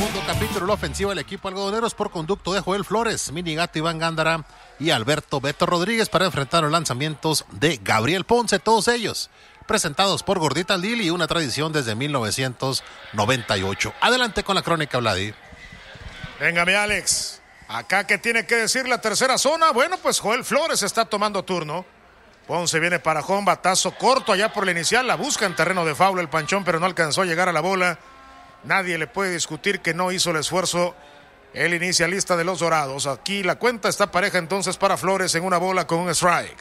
segundo capítulo de la ofensiva del equipo algodoneros por conducto de Joel Flores, Minigato, Iván Gándara y Alberto Beto Rodríguez para enfrentar los lanzamientos de Gabriel Ponce, todos ellos presentados por Gordita Lili, una tradición desde 1998. Adelante con la crónica, Vladi. Venga, mi Alex. Acá, ¿qué tiene que decir la tercera zona? Bueno, pues Joel Flores está tomando turno. Ponce viene para home, batazo corto allá por la inicial, la busca en terreno de foul el Panchón, pero no alcanzó a llegar a la bola. Nadie le puede discutir que no hizo el esfuerzo el inicialista de los Dorados. Aquí la cuenta está pareja entonces para Flores en una bola con un strike.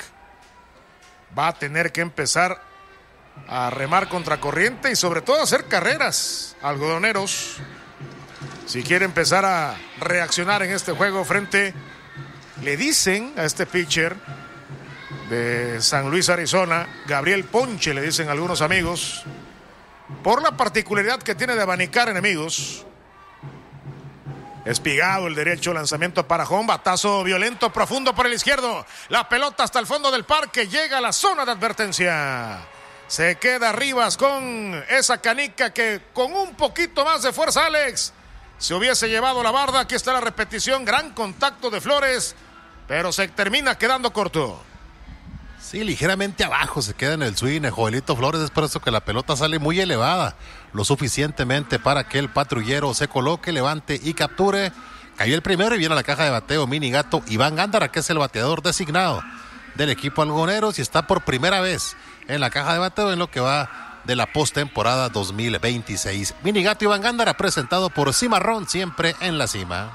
Va a tener que empezar a remar contracorriente y sobre todo a hacer carreras, algodoneros, si quiere empezar a reaccionar en este juego frente, le dicen a este pitcher de San Luis, Arizona, Gabriel Ponche, le dicen algunos amigos, por la particularidad que tiene de abanicar enemigos. Espigado el derecho, lanzamiento para home, batazo violento, profundo por el izquierdo. La pelota hasta el fondo del parque, llega a la zona de advertencia. Se queda Rivas con esa canica que con un poquito más de fuerza, Alex, se hubiese llevado la barda. Aquí está la repetición, gran contacto de Flores, pero se termina quedando corto. Sí, ligeramente abajo se queda en el swing el Joelito Flores, es por eso que la pelota sale muy elevada, lo suficientemente para que el patrullero se coloque, levante y capture. Cayó el primero y viene a la caja de bateo Minigato Iván Gándara, que es el bateador designado del equipo algodoneros y está por primera vez en la caja de bateo en lo que va de la postemporada 2026. Minigato Iván Gándara, presentado por Cimarrón, siempre en la cima.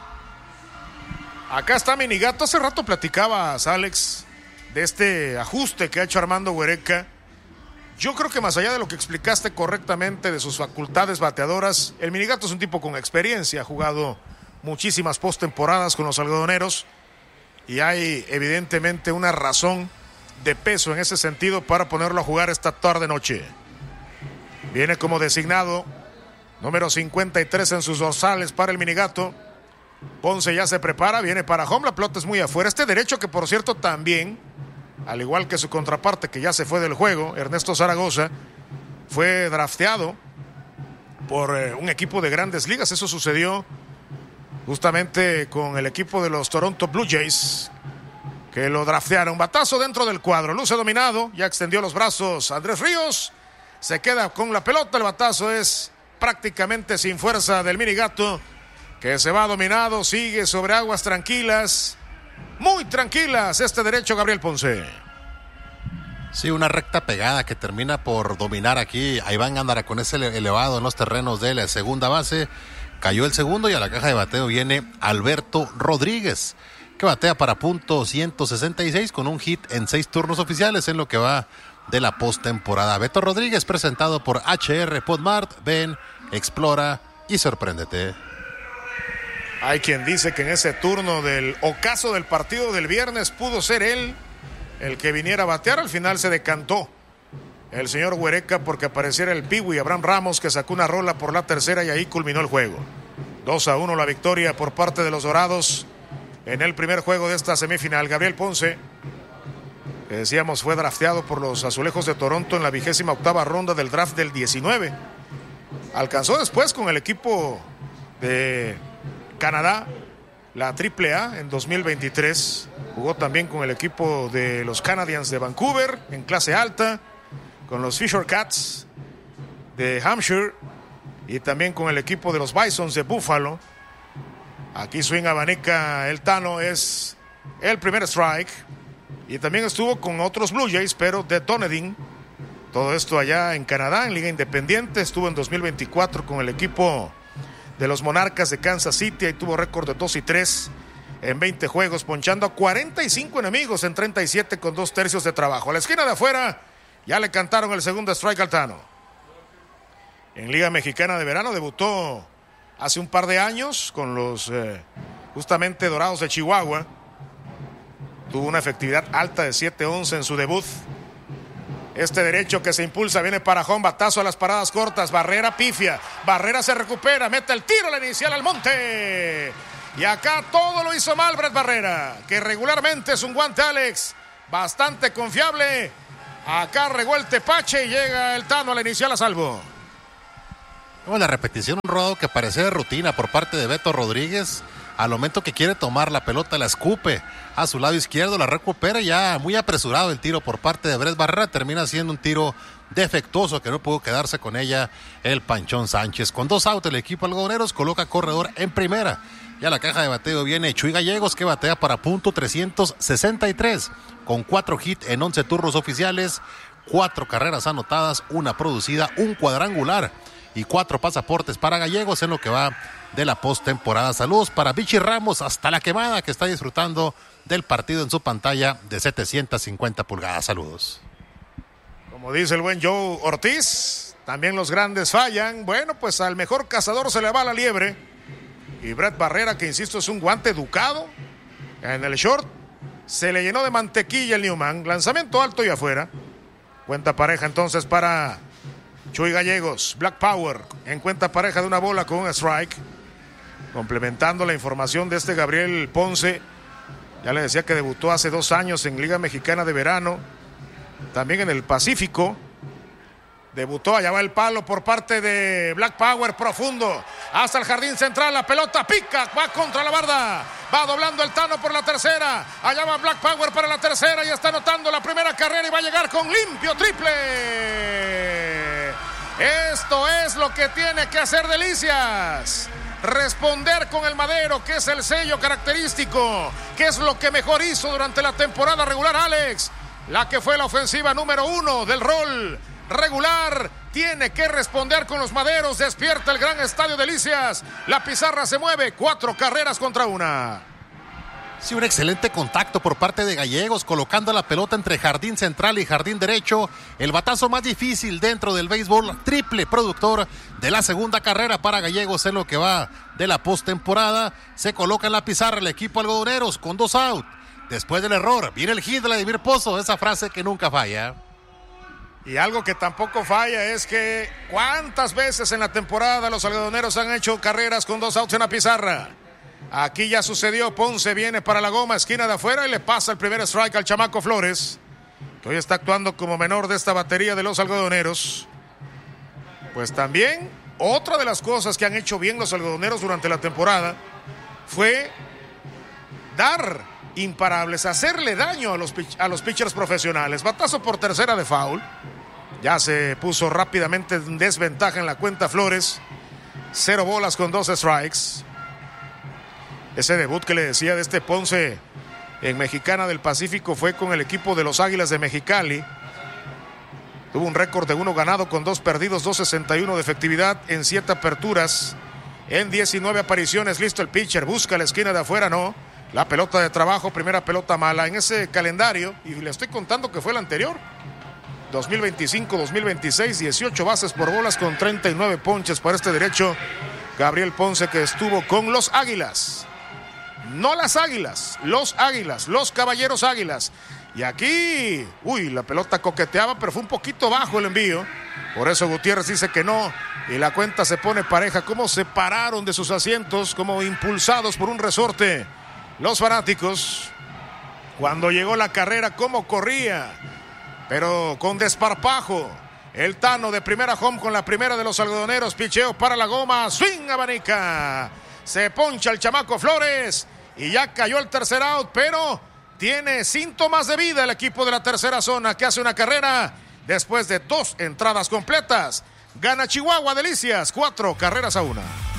Acá está Minigato. Hace rato platicabas, Alex, de este ajuste que ha hecho Armando Huereca. Yo creo que más allá de lo que explicaste correctamente de sus facultades bateadoras, el Minigato es un tipo con experiencia, ha jugado muchísimas postemporadas con los algodoneros y hay evidentemente una razón de peso en ese sentido para ponerlo a jugar esta tarde-noche. Viene como designado número 53 en sus dorsales para el Minigato. Ponce ya se prepara, viene para home, la pelota es muy afuera. Este derecho que por cierto también, al igual que su contraparte que ya se fue del juego, Ernesto Zaragoza, fue drafteado por un equipo de Grandes Ligas. Eso sucedió justamente con el equipo de los Toronto Blue Jays, que lo draftearon. Batazo dentro del cuadro, luce dominado, ya extendió los brazos Andrés Ríos, se queda con la pelota, el batazo es prácticamente sin fuerza del Minigato, que se va dominado, sigue sobre aguas tranquilas, muy tranquilas, este derecho Gabriel Ponce. Sí, una recta pegada que termina por dominar aquí a Iván Gándara con ese elevado en los terrenos de la segunda base. Cayó el segundo y a la caja de bateo viene Alberto Rodríguez, que batea para punto 166 con un hit en 6 turnos oficiales en lo que va de la postemporada. Beto Rodríguez, presentado por HR Podmart. Ven, explora y sorpréndete. Hay quien dice que en ese turno del ocaso del partido del viernes pudo ser él el que viniera a batear. Al final se decantó el señor Huereca porque apareciera el Piwi Abraham Ramos, que sacó una rola por la tercera y ahí culminó el juego. 2-1 la victoria por parte de los Dorados en el primer juego de esta semifinal. Gabriel Ponce, que decíamos fue drafteado por los Azulejos de Toronto en la 28ª ronda del draft del 19. Alcanzó después con el equipo de Canadá la AAA en 2023. Jugó también con el equipo de los Canadiens de Vancouver en clase alta, con los Fisher Cats de Hampshire y también con el equipo de los Bisons de Buffalo. Aquí swing abanica el Tano, es el primer strike. Y también estuvo con otros Blue Jays, pero de Dunedin. Todo esto allá en Canadá, en Liga Independiente. Estuvo en 2024 con el equipo de los Monarcas de Kansas City. Ahí tuvo récord de 2-3 en 20 juegos, ponchando a 45 enemigos en 37 con 2/3 de trabajo. A la esquina de afuera ya le cantaron el segundo strike al Tano. En Liga Mexicana de Verano debutó hace un par de años con los justamente Dorados de Chihuahua. Tuvo una efectividad alta de 7-11 en su debut. Este derecho que se impulsa viene para home, batazo a las paradas cortas, Barrera pifia, Barrera se recupera, mete el tiro la inicial al monte. Y acá todo lo hizo mal Brett Barrera, que regularmente es un guante, Alex, bastante confiable. Acá regó el tepache y llega el Tano a la inicial a salvo. Bueno, la repetición, un rodado que parecía de rutina por parte de Beto Rodríguez. Al momento que quiere tomar la pelota, la escupe a su lado izquierdo, la recupera, ya muy apresurado el tiro por parte de Brett Barrera, termina siendo un tiro defectuoso que no pudo quedarse con ella el Panchón Sánchez. Con 2 outs, el equipo algodoneros coloca corredor en primera. Ya la caja de bateo viene Chuy Gallegos, que batea para punto .363, con 4 hits en 11 turnos oficiales, 4 carreras anotadas, 1 producida, 1 cuadrangular y 4 pasaportes para Gallegos en lo que va de la postemporada. Saludos para Vichy Ramos hasta La Quemada, que está disfrutando del partido en su pantalla de 750 pulgadas. Saludos. Como dice el buen Joe Ortiz, también los grandes fallan. Bueno, pues al mejor cazador se le va la liebre. Y Brett Barrera, que insisto es un guante educado, en el short se le llenó de mantequilla el Newman. Lanzamiento alto y afuera. Cuenta pareja entonces para Chuy Gallegos. Black Power en cuenta pareja de 1 bola con un strike. Complementando la información de Gabriel Ponce, ya le decía que debutó hace 2 años en Liga Mexicana de Verano, también en el Pacífico. Debutó, allá va el palo por parte de Black Power, profundo, hasta el jardín central, la pelota pica, va contra la barda, va doblando el Tano por la tercera, allá va Black Power para la tercera y está anotando la primera carrera y va a llegar con limpio triple. Esto es lo que tiene que hacer Delicias. Responder con el madero, que es el sello característico, que es lo que mejor hizo durante la temporada regular, Alex. La que fue la ofensiva número 1 del rol regular, tiene que responder con los maderos. Despierta el gran estadio Delicias. La pizarra se mueve, 4 carreras contra 1. Sí, un excelente contacto por parte de Gallegos, colocando la pelota entre jardín central y jardín derecho. El batazo más difícil dentro del béisbol, triple productor de la segunda carrera para Gallegos en lo que va de la postemporada. Se coloca en la pizarra el equipo algodoneros con 2 outs. Después del error, viene el hit de Vladimir Pozo, esa frase que nunca falla. Y algo que tampoco falla es que cuántas veces en la temporada los algodoneros han hecho carreras con 2 outs en la pizarra. Aquí ya sucedió, Ponce viene para la goma, esquina de afuera y le pasa el primer strike al chamaco Flores, que hoy está actuando como menor de esta batería de los algodoneros. Pues también otra de las cosas que han hecho bien los algodoneros durante la temporada fue dar imparables, hacerle daño a los pitchers profesionales. Batazo por tercera de foul. Ya se puso rápidamente en desventaja en la cuenta Flores. 0 bolas con 2 strikes. Ese debut que le decía de Ponce en Mexicana del Pacífico fue con el equipo de los Águilas de Mexicali. Tuvo un récord de 1 ganado con 2 perdidos, 2.61 de efectividad en 7 aperturas, en 19 apariciones. Listo el pitcher, busca la esquina de afuera, no. La pelota de trabajo, primera pelota mala en ese calendario, y le estoy contando que fue el anterior. 2025-2026, 18 bases por bolas con 39 ponches para derecho. Gabriel Ponce, que estuvo con los Águilas. No las Águilas, los Caballeros Águilas. Y aquí, la pelota coqueteaba, pero fue un poquito bajo el envío. Por eso Gutiérrez dice que no. Y la cuenta se pone pareja. Cómo se pararon de sus asientos, como impulsados por un resorte. Los fanáticos, cuando llegó la carrera, cómo corría. Pero con desparpajo. El Tano de primera home con la primera de los algodoneros. Picheo para la goma. Swing abanica. Se poncha el chamaco Flores. Y ya cayó el tercer out, pero tiene síntomas de vida el equipo de la tercera zona, que hace una carrera después de 2 entradas completas. Gana Chihuahua Delicias, 4 carreras a 1.